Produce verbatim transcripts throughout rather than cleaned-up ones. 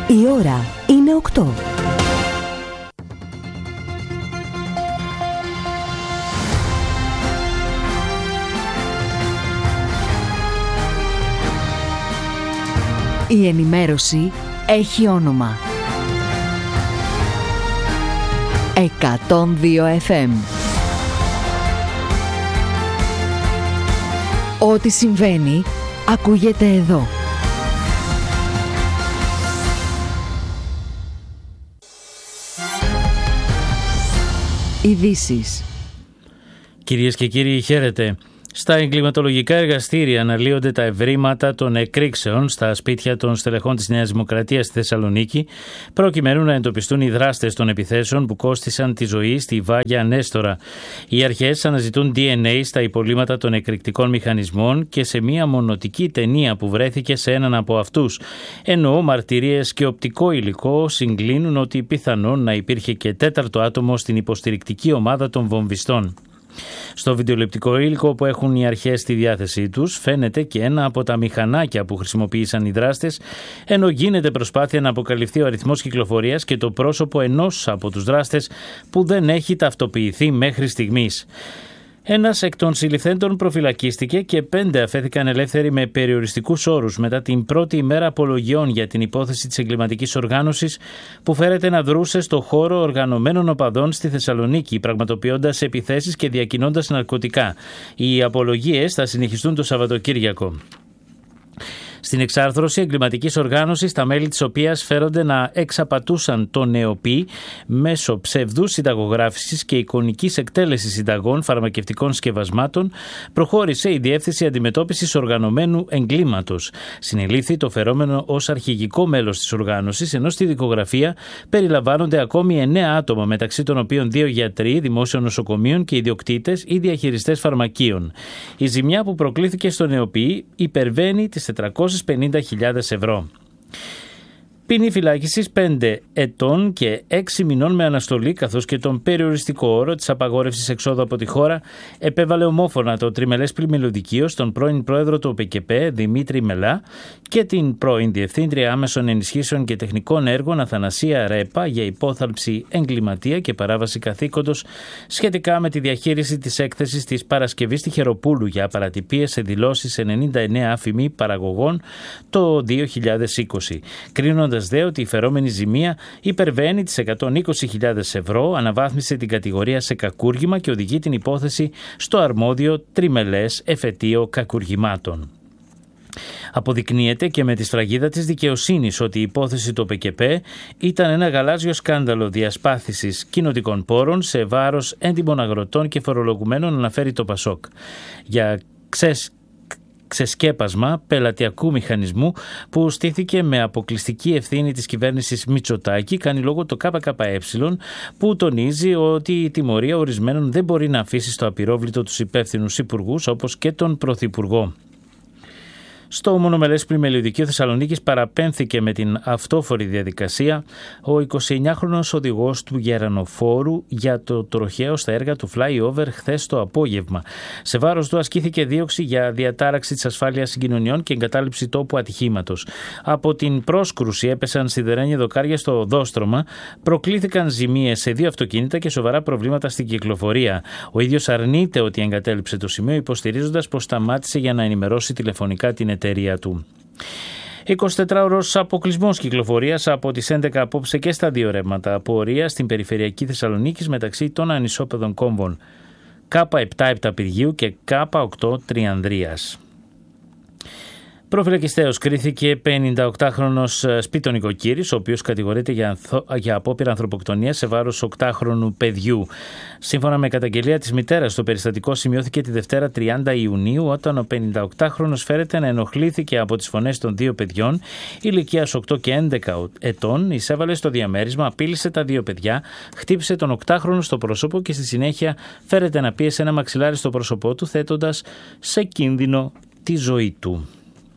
Η ώρα είναι οκτώ. Η ενημέρωση έχει όνομα. εκατόν δύο εφ εμ. Ό,τι συμβαίνει, ακούγεται εδώ. Ειδήσεις. Κυρίες και κύριοι, χαίρετε. Στα εγκληματολογικά εργαστήρια αναλύονται τα ευρήματα των εκρήξεων στα σπίτια των στελεχών της Νέας Δημοκρατίας στη Θεσσαλονίκη, προκειμένου να εντοπιστούν οι δράστες των επιθέσεων που κόστισαν τη ζωή στη Βάγια Νέστορα. Οι αρχές αναζητούν ντι εν έι στα υπολείμματα των εκρηκτικών μηχανισμών και σε μία μονοτική ταινία που βρέθηκε σε έναν από αυτούς. Ενώ μαρτυρίες και οπτικό υλικό συγκλίνουν ότι πιθανόν να υπήρχε και τέταρτο άτομο στην υποστηρικτική ομάδα των βομβιστών. Στο βιντεοληπτικό υλικό που έχουν οι αρχές στη διάθεσή τους φαίνεται και ένα από τα μηχανάκια που χρησιμοποίησαν οι δράστες, ενώ γίνεται προσπάθεια να αποκαλυφθεί ο αριθμός κυκλοφορίας και το πρόσωπο ενός από τους δράστες που δεν έχει ταυτοποιηθεί μέχρι στιγμής. Ένας εκ των συλληφθέντων προφυλακίστηκε και πέντε αφέθηκαν ελεύθεροι με περιοριστικούς όρους μετά την πρώτη ημέρα απολογιών για την υπόθεση της εγκληματικής οργάνωσης που φέρεται να δρούσε στο χώρο οργανωμένων οπαδών στη Θεσσαλονίκη, πραγματοποιώντας επιθέσεις και διακινώντας ναρκωτικά. Οι απολογίες θα συνεχιστούν το Σαββατοκύριακο. Στην εξάρθρωση εγκληματικής οργάνωσης, τα μέλη της οποίας φέρονται να εξαπατούσαν το ΝΕΟΠΗ μέσω ψευδούς συνταγογράφησης και εικονικής εκτέλεσης συνταγών φαρμακευτικών σκευασμάτων, προχώρησε η Διεύθυνση Αντιμετώπισης Οργανωμένου Εγκλήματος. Συνελήφθη το φερόμενο ως αρχηγικό μέλος της οργάνωσης, ενώ στη δικογραφία περιλαμβάνονται ακόμη εννέα άτομα, μεταξύ των οποίων δύο γιατροί δημόσιων νοσοκομείων και ιδιοκτήτες ή διαχειριστές φαρμακείων. Η ζημιά που προκλήθηκε στο ΝΕΟΠΗ υπερβαίνει τις τετρακόσιες πενήντα χιλιάδες ευρώ. Ποινή φυλάκισης πέντε ετών και έξι μηνών με αναστολή, καθώς και τον περιοριστικό όρο της απαγόρευσης εξόδου από τη χώρα, επέβαλε ομόφωνα το τριμελές πλημμυλοδικείο στον πρώην πρόεδρο του ΟΠΕΚΕΠΕ Δημήτρη Μελά και την πρώην Διευθύντρια Άμεσων Ενισχύσεων και Τεχνικών Έργων Αθανασία Ρέπα για υπόθαλψη εγκληματία και παράβαση καθήκοντος σχετικά με τη διαχείριση της έκθεσης της Παρασκευής Τυχεροπούλου για παρατυπίες σε δηλώσεις ενενήντα εννέα αφημί παραγωγών το δύο χιλιάδες είκοσι. Κρίνοντας δε ότι η φερόμενη ζημία υπερβαίνει τις εκατόν είκοσι χιλιάδες ευρώ, αναβάθμισε την κατηγορία σε κακούργημα και οδηγεί την υπόθεση στο αρμόδιο τριμελές εφετείο κακουργημάτων. Αποδεικνύεται και με τη σφραγίδα της δικαιοσύνης ότι η υπόθεση του ΟΠΕΚΕΠΕ ήταν ένα γαλάζιο σκάνδαλο διασπάθησης κοινοτικών πόρων σε βάρος έντιμων αγροτών και φορολογουμένων, αναφέρει το ΠΑΣΟΚ. Για ξεσ... ξεσκέπασμα πελατειακού μηχανισμού που στήθηκε με αποκλειστική ευθύνη της κυβέρνησης Μητσοτάκη, κάνει λόγο το ΚΚΕ, που τονίζει ότι η τιμωρία ορισμένων δεν μπορεί να αφήσει στο απειρόβλητο τους υπεύθυνους υπουργούς όπως και τον Πρωθυπουργό. Στο μονομελές πλημμυλοδικείο Θεσσαλονίκης παραπέμφθηκε με την αυτόφορη διαδικασία ο εικοσιεννιάχρονος οδηγός του γερανοφόρου για το τροχαίο στα έργα του flyover χθες το απόγευμα. Σε βάρος του ασκήθηκε δίωξη για διατάραξη της ασφάλειας συγκοινωνιών και εγκατάλειψη τόπου ατυχήματος. Από την πρόσκρουση έπεσαν σιδερένια δοκάρια στο οδόστρωμα, προκλήθηκαν ζημίες σε δύο αυτοκίνητα και σοβαρά προβλήματα στην κυκλοφορία. Ο ίδιος αρνείται ότι εγκατέλειψε το σημείο, υποστηρίζοντας πως σταμάτησε για να ενημερώσει τηλεφωνικά την εταιρεία του. εικοσιτετράωρος αποκλεισμός κυκλοφορίας από τις έντεκα απόψε και στα δύο ρεύματα πορεία στην περιφερειακή Θεσσαλονίκης μεταξύ των ανισόπεδων κόμβων Κ επτά Επταπηργίου και Κ οκτώ Τριανδρίας. Προφυλακιστέως κρίθηκε πενηνταοκτάχρονος σπίτων νοικοκύρης, ο οποίος κατηγορείται για, ανθο... για απόπειρα ανθρωποκτονίας σε βάρος οκτάχρονου παιδιού. Σύμφωνα με καταγγελία της μητέρας, το περιστατικό σημειώθηκε τη Δευτέρα τριάντα Ιουνίου, όταν ο πενηνταοκτάχρονος φέρεται να ενοχλήθηκε από τις φωνές των δύο παιδιών ηλικίας οκτώ και έντεκα ετών, εισέβαλε στο διαμέρισμα, απείλησε τα δύο παιδιά, χτύπησε τον οκτάχρονο στο πρόσωπο και στη συνέχεια φέρεται να πίεσε ένα μαξιλάρι στο πρόσωπό του, θέτοντας σε κίνδυνο τη ζωή του.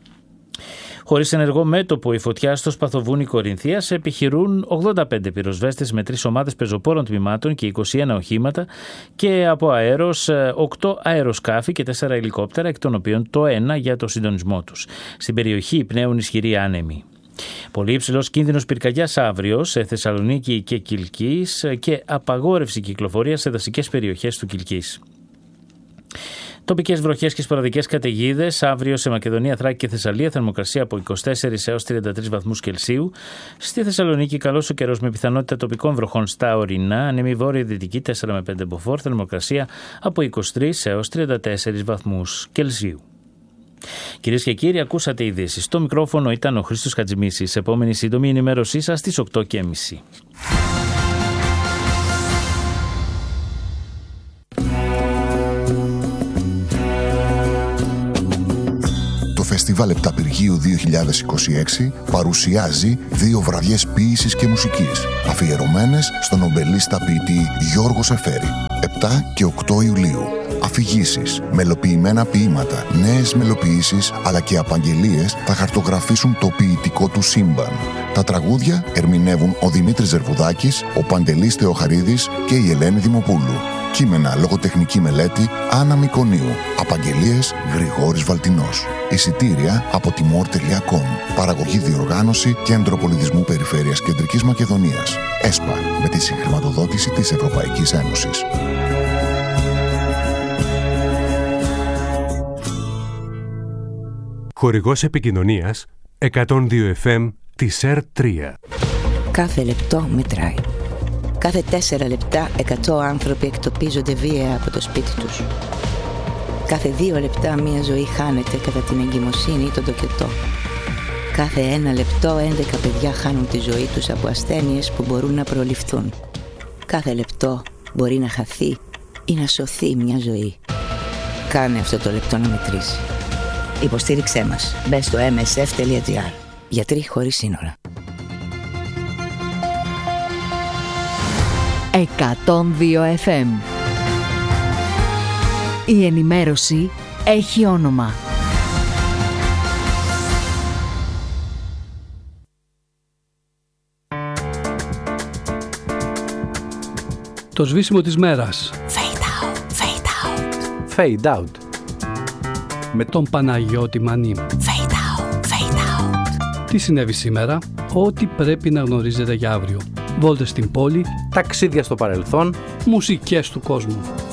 Χωρίς ενεργό μέτωπο, η φωτιά στο Σπαθοβούνι Κορινθίας επιχειρούν ογδόντα πέντε πυροσβέστες με τρεις ομάδες πεζοπόρων τμήματων και είκοσι ένα οχήματα και από αέρος οκτώ αεροσκάφη και τέσσερα ελικόπτερα, εκ των οποίων το ένα για το συντονισμό τους. Στην περιοχή πνέουν ισχυροί άνεμοι. Πολύ υψηλός κίνδυνος πυρκαγιάς αύριο σε Θεσσαλονίκη και Κιλκής και απαγόρευση κυκλοφορίας σε δασικές περιοχές του Κιλκής. Τοπικές βροχές και σποραδικές καταιγίδες αύριο σε Μακεδονία, Θράκη και Θεσσαλία. Θερμοκρασία από είκοσι τέσσερις έως τριάντα τρεις βαθμούς Κελσίου. Στη Θεσσαλονίκη καλός ο καιρός με πιθανότητα τοπικών βροχών στα ορεινά. Ανέμει βόρεια-δυτική τέσσερα με πέντε μποφόρ. Θερμοκρασία από είκοσι τρεις έως τριάντα τέσσερις βαθμούς Κελσίου. Κυρίες και κύριοι, ακούσατε ειδήσεις. Στο μικρόφωνο ήταν ο Χρήστος Χατζημίσης. Επόμενη σύντομη ενημέρωσή σας στις οκτώ και μισή. Το Φεστιβάλ Επταπηργίου δύο χιλιάδες είκοσι έξι παρουσιάζει δύο βραδιές ποίησης και μουσικής, αφιερωμένες στον νομπελίστα ποιητή Γιώργο Σεφέρη. επτά και οκτώ Ιουλίου. Αφηγήσεις, μελοποιημένα ποίηματα, νέες μελοποιήσεις αλλά και απαγγελίες θα χαρτογραφήσουν το ποιητικό του σύμπαν. Τα τραγούδια ερμηνεύουν ο Δημήτρης Ζερβουδάκης, ο Παντελής Θεοχαρίδης και η Ελένη Δημοπούλου. Κείμενα, λογοτεχνική μελέτη Άννα Μικονίου. Απαγγελίες Γρηγόρης Βαλτινός. Εισιτήρια από τιμόρ τελεία κομ. Παραγωγή, διοργάνωση Κέντρο Πολιτισμού Περιφέρειας Κεντρικής Μακεδονίας. ΕΣΠΑ, με τη συγχρηματοδότηση της Ευρωπαϊκής Ένωσης. Χορηγός επικοινωνίας εκατόν δύο εφ εμ της ΕΡ τρία. Κάθε λεπτό μετράει. Κάθε τέσσερα λεπτά εκατό άνθρωποι εκτοπίζονται βία από το σπίτι τους. Κάθε δύο λεπτά μία ζωή χάνεται κατά την εγκυμοσύνη ή τον τοκετό. Κάθε ένα λεπτό έντεκα παιδιά χάνουν τη ζωή τους από ασθένειες που μπορούν να προληφθούν. Κάθε λεπτό μπορεί να χαθεί ή να σωθεί μια ζωή. Κάνε αυτό το λεπτό να μετρήσει. Υποστήριξέ μας. Μπες στο εμ ες εφ τελεία τζι άρ. Γιατροί χωρίς σύνορα. εκατόν δύο εφ εμ. Η ενημέρωση έχει όνομα. Το σβήσιμο της μέρας. Fade out, fade out. Fade out. Με τον Παναγιώτη Μανή. Fade out, fade out. Τι συνέβη σήμερα? Ό,τι πρέπει να γνωρίζετε για αύριο. Βόλτες στην πόλη. Ταξίδια στο παρελθόν. Μουσικές του κόσμου.